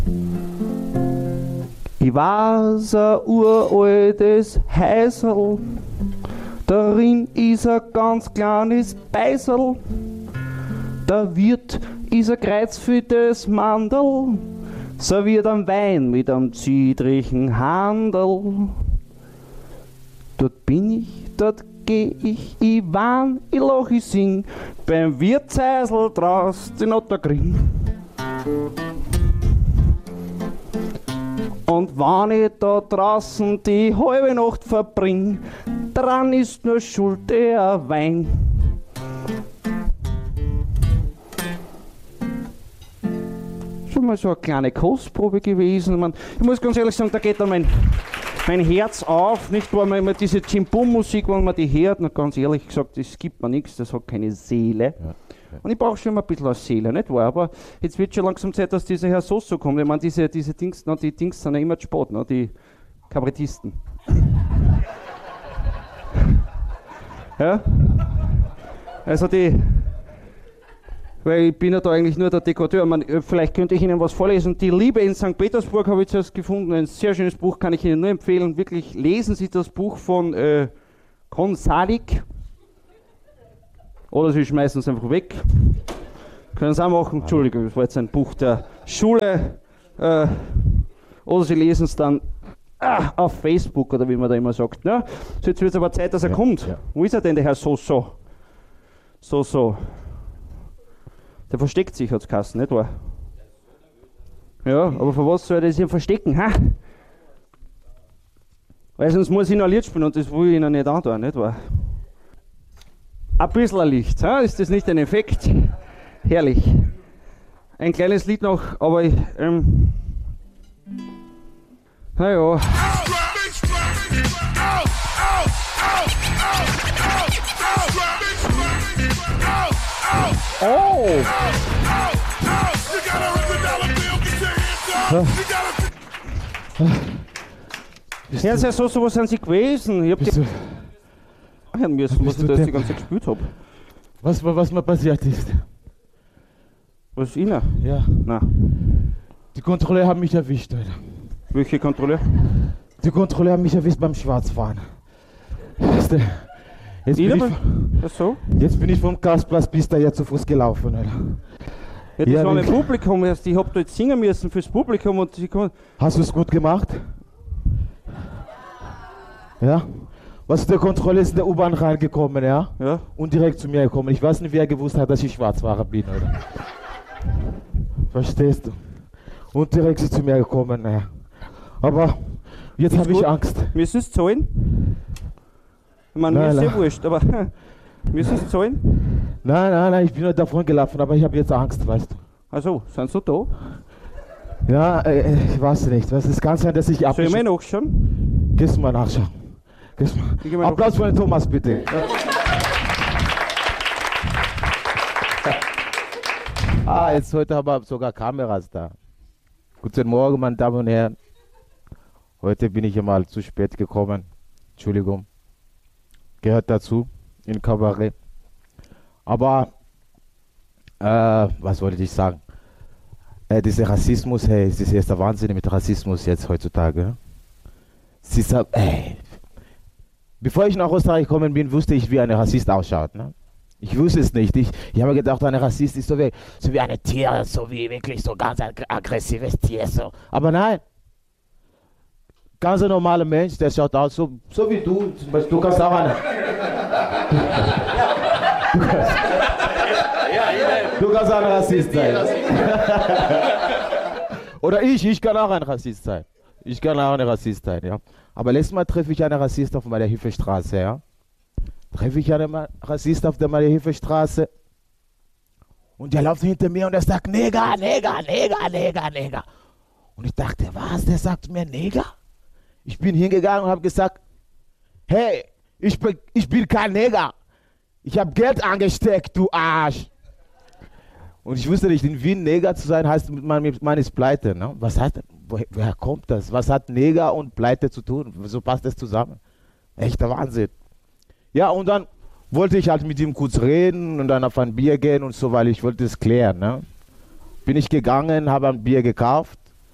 Ich weiß, ein uraltes Häuserl, darin ist ein ganz kleines Beiserl, der Wirt ist ein kreuzfülltes Mandel, serviert am Wein mit einem zittrigen Handel. Dort bin ich, dort geh ich warn, ich lach, ich sing, beim Wirtshausl draus den Ottergring. Und wenn ich da draußen die halbe Nacht verbring, dran ist nur schuld der Wein. Schon mal so eine kleine Kostprobe gewesen. Ich muss ganz ehrlich sagen, da geht dann mein Herz auf, nicht wahr, wenn man diese Chimpum-Musik, wenn man die hört, und ganz ehrlich gesagt, das gibt mir nichts, das hat keine Seele. Ja. Und ich brauche schon mal ein bisschen eine Seele, nicht wahr? Aber jetzt wird schon langsam Zeit, dass dieser Herr Sosso kommt. Ich meine, diese Dings, die Dings sind ja immer zu spät, die Kabarettisten. Ja? Also weil ich bin ja da eigentlich nur der Dekorateur. Vielleicht könnte ich Ihnen was vorlesen. Die Liebe in St. Petersburg habe ich zuerst gefunden. Ein sehr schönes Buch, kann ich Ihnen nur empfehlen. Wirklich lesen Sie das Buch von Konsadik. Oder Sie schmeißen es einfach weg. Können Sie auch machen. Entschuldigung, das war jetzt ein Buch der Schule. Oder Sie lesen es dann auf Facebook, oder wie man da immer sagt. Ja? So, jetzt wird es aber Zeit, dass er kommt. Ja. Wo ist er denn, der Herr Sosso? Sosso. Der versteckt sich, hat's geheißen, nicht wahr? Ja, aber für was soll er sich verstecken, ha? Weil sonst muss ich noch ein Lied spielen und das will ich Ihnen nicht antun, nicht wahr? Ein bisschen ein Licht, ha? Ist das nicht ein Effekt? Herrlich. Ein kleines Lied noch, aber naja. Oh! Herr Sosso, wo sind Sie gewesen? Ich hab hören müssen, was ich da die ganze Zeit gespielt habe. Was mir passiert ist. Was Ihnen? Ja. Nein. Die Kontrolleure haben mich erwischt, Alter. Welche Kontrolleure? Die Kontrolleure haben mich erwischt beim Schwarzfahren. Jetzt bin ich vom Gasplatz bis daher zu Fuß gelaufen, Alter. Ja, das war mein Publikum erst. Ich hab da jetzt singen müssen fürs Publikum und Hast du es gut gemacht? Ja? Was der Kontrolle ist in der U-Bahn reingekommen, ja? Ja. Und direkt zu mir gekommen. Ich weiß nicht, wer gewusst hat, dass ich Schwarzfahrer bin, oder? Verstehst du? Und direkt zu mir gekommen, naja. Aber jetzt habe ich Angst. Müssen Sie zahlen? Ich meine, mir ist sehr wurscht, aber müssen Sie zahlen? Nein, ich bin nur davon gelaufen, aber ich habe jetzt Angst, weißt du. Also, sind Sie da? Ja, ich weiß nicht. Es kann sein, dass ich Soll ich mal nachschauen? Gehst du mal nachschauen. Applaus für den Thomas, bitte. Ja. Jetzt heute haben wir sogar Kameras da. Guten Morgen, meine Damen und Herren. Heute bin ich mal zu spät gekommen. Entschuldigung. Gehört dazu, in Kabarett. Aber, was wollte ich sagen? Dieser Rassismus, hey, es ist erst der Wahnsinn mit Rassismus jetzt heutzutage. Sie sagt, bevor ich nach Österreich gekommen bin, wusste ich, wie ein Rassist ausschaut. Ne? Ich wusste es nicht. Ich habe gedacht, ein Rassist ist so wie ein Tier, so wie wirklich so ganz ein aggressives Tier. So. Aber nein. Ganz ein normaler Mensch, der schaut aus so wie du. Zum Beispiel, du kannst auch eine. Du kannst ein Rassist sein. Oder ich kann auch ein Rassist sein. Ich kann auch ein Rassist sein, ja. Aber letztes Mal treffe ich einen Rassist auf meiner Hilfestraße, ja. Treffe ich einen Rassist auf meiner Hilfestraße und der läuft hinter mir und er sagt Neger, Neger, Neger, Neger, Neger. Und ich dachte, was, der sagt mir Neger? Ich bin hingegangen und habe gesagt, hey, ich bin kein Neger. Ich habe Geld angesteckt, du Arsch. Und ich wusste nicht, in Wien Neger zu sein, heißt, man ist pleite. Ne? Was heißt, woher kommt das? Was hat Neger und Pleite zu tun? Wieso passt das zusammen? Echter Wahnsinn. Ja, und dann wollte ich halt mit ihm kurz reden und dann auf ein Bier gehen und so, weil ich wollte es klären. Ne? Bin ich gegangen, habe ein Bier gekauft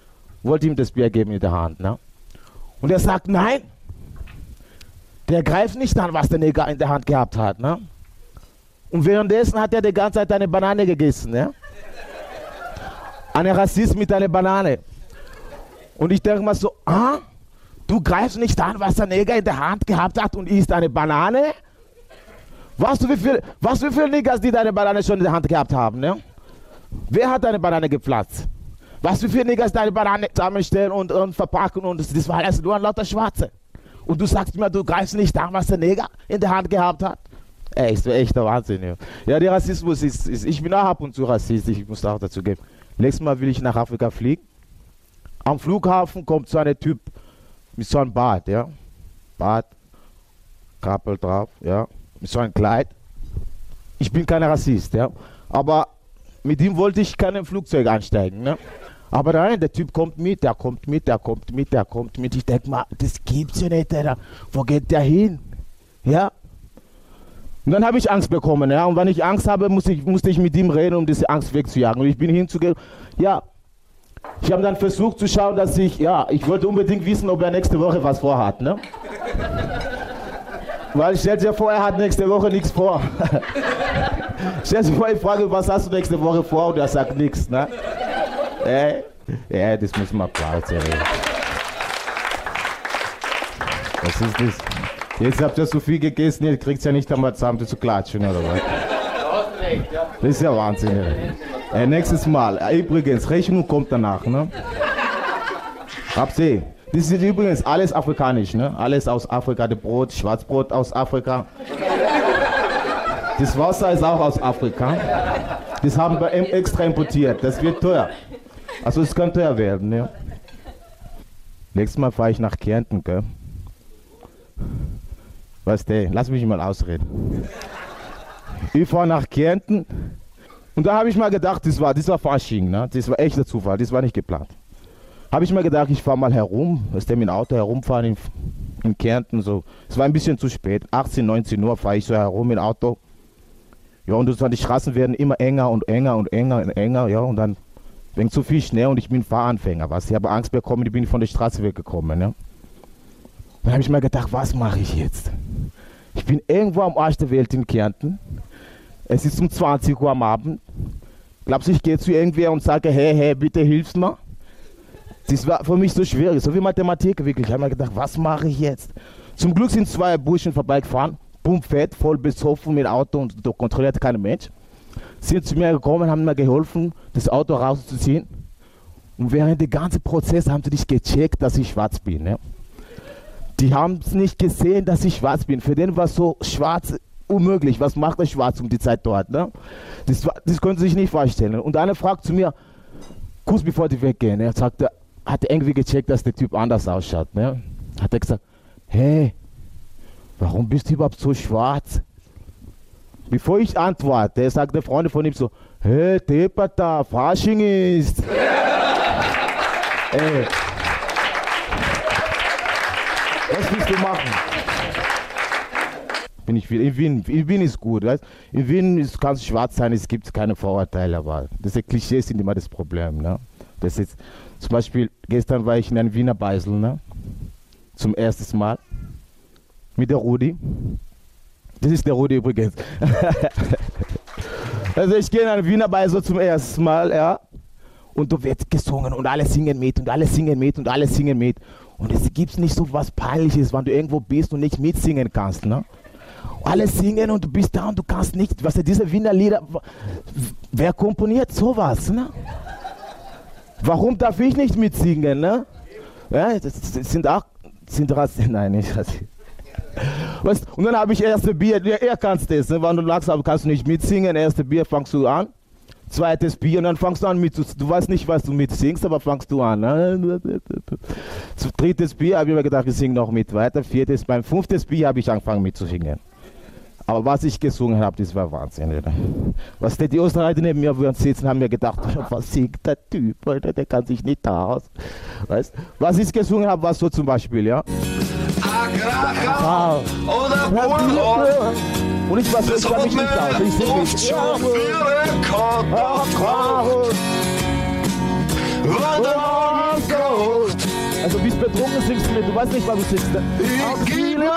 wollte ihm das Bier geben in der Hand. Ne? Und er sagt, nein, der greift nicht an, was der Neger in der Hand gehabt hat. Ne? Und währenddessen hat er die ganze Zeit eine Banane gegessen. Ne? Ein Rassist mit einer Banane. Und ich denke mal so, du greifst nicht an, was der Neger in der Hand gehabt hat und isst eine Banane? Weißt du, wie viele Negers, die deine Banane schon in der Hand gehabt haben? Ne? Wer hat deine Banane gepflanzt? Weißt du, wie viele Negers deine Banane zusammenstellen und verpacken und das war alles nur ein lauter Schwarze? Und du sagst mir, du greifst nicht an, was der Neger in der Hand gehabt hat? Ey, ist echt der Wahnsinn. Ja, ja, der Rassismus ist, ich bin auch ab und zu rassistisch, ich muss auch dazu geben. Nächstes Mal will ich nach Afrika fliegen. Am Flughafen kommt so ein Typ mit so einem Bart, ja. Bart, Kappel drauf, ja. Mit so einem Kleid. Ich bin kein Rassist, ja. Aber mit ihm wollte ich kein Flugzeug einsteigen, ne. Aber nein, der Typ kommt mit, der kommt mit. Ich denke mal, das gibt's ja nicht, Alter. Wo geht der hin? Ja. Und dann habe ich Angst bekommen, ja. Und wenn ich Angst habe, musste ich mit ihm reden, um diese Angst wegzujagen. Und ich bin hinzugehen, ja. Ich habe dann versucht zu schauen, dass ich wollte unbedingt wissen, ob er nächste Woche was vorhat, ne? Weil ich stell dir vor, er hat nächste Woche nichts vor. Stell dir vor, ich frage, was hast du nächste Woche vor? Und er sagt nichts, ne? Das muss man Applaus reden. Was ist das? Jetzt habt ihr so viel gegessen, ihr kriegt ja nicht einmal zusammen zu klatschen, oder was? Das ist ja Wahnsinn. Nächstes Mal. Übrigens, Rechnung kommt danach, ne? Habt ihr? Das ist übrigens alles afrikanisch, ne? Alles aus Afrika, das Brot, Schwarzbrot aus Afrika. Das Wasser ist auch aus Afrika. Das haben wir extra importiert. Das wird teuer. Also es kann teuer werden, ne? Nächstes Mal fahre ich nach Kärnten, gell? Weißt du, lass mich mal ausreden. Ich fahre nach Kärnten und da habe ich mal gedacht, das war Fasching, ne? Das war echter Zufall, das war nicht geplant. Habe ich mal gedacht, ich fahre mal herum, mit dem Auto herumfahren in Kärnten, so. Es war ein bisschen zu spät, 18, 19 Uhr fahre ich so herum mit dem Auto. Ja, und die Straßen werden immer enger und enger und enger und enger, ja, und dann wegen zu viel Schnee und ich bin Fahranfänger, was? Ich habe Angst bekommen, ich bin von der Straße weggekommen, ne? Dann habe ich mir gedacht, was mache ich jetzt? Ich bin irgendwo am Arsch der Welt in Kärnten. Es ist um 20 Uhr am Abend. Glaubst du, ich gehe zu irgendwer und sage, hey, bitte hilfst mir? Das war für mich so schwierig, so wie Mathematik wirklich. Ich habe mir gedacht, was mache ich jetzt? Zum Glück sind zwei Burschen vorbeigefahren, pumpfett, voll besoffen mit dem Auto und da kontrolliert kein Mensch. Sind zu mir gekommen, haben mir geholfen, das Auto rauszuziehen. Und während des ganzen Prozesses haben sie nicht gecheckt, dass ich schwarz bin. Ne? Die haben es nicht gesehen, dass ich schwarz bin. Für den war so schwarz unmöglich. Was macht er schwarz um die Zeit dort? Ne? Das konnten sie sich nicht vorstellen. Und einer fragt zu mir, kurz bevor die weggehen, er sagte, hat er irgendwie gecheckt, dass der Typ anders ausschaut. Ne? Hat er gesagt, hey, warum bist du überhaupt so schwarz? Bevor ich antworte, sagt der Freund von ihm so, hey, Tepata, Fasching ist. Ey. Was willst du machen? In Wien ist gut, weißt? In Wien kann es schwarz sein, es gibt keine Vorurteile, aber diese Klischees sind immer das Problem. Ne? Das ist, zum Beispiel, gestern war ich in einem Wiener Beisel, ne? Zum ersten Mal, mit der Rudi. Das ist der Rudi übrigens. Also ich gehe in einen Wiener Beisel zum ersten Mal, ja. Und da wird gesungen und alle singen mit und alle singen mit und alle singen mit. Und es gibt nicht so was Peinliches, wenn du irgendwo bist und nicht mitsingen kannst, ne? Alle singen und du bist da und du kannst nicht. Was sind diese Wiener Lieder? Wer komponiert sowas, ne? Warum darf ich nicht mitsingen, ne? Ja, das sind Rassisten, nein, nicht Rassisten. Und dann habe ich erste Bier, er kannst das, ne? Wenn du lachst, aber kannst du nicht mitsingen, erste Bier fangst du an, zweites Bier und dann fangst du an du weißt nicht, was du mitsingst, aber fangst du an. Ne? Drittes Bier habe ich mir gedacht, ich singe noch mit weiter, beim fünftes Bier habe ich angefangen mitzusingen. Aber was ich gesungen habe, das war Wahnsinn. Oder? Was die Österreicher neben mir sitzen, haben mir gedacht, was singt der Typ, Alter, der kann sich nicht aus. Weißt? Was ich gesungen habe, war so zum Beispiel, ja. Agracha oder Bullhorn. Und ich kann mich nicht aus. Ich singe nicht. Und der Morgen Also bis betrunken singst du mit, du weißt nicht, was du singst. Ne? Ich gebe